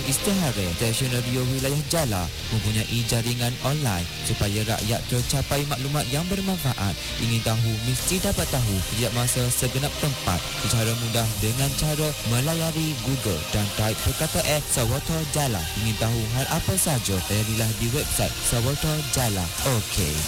istihara stesen radio wilayah Jala mempunyai jaringan online supaya rakyat tercapai maklumat yang bermanfaat. Ingin tahu, mesti dapat tahu setiap masa segenap tempat secara mudah dengan cara melayari Google dan type perkataan Sawata Jala. Ingin tahu hal apa saja, layarilah di website Sawata Jala. Okey.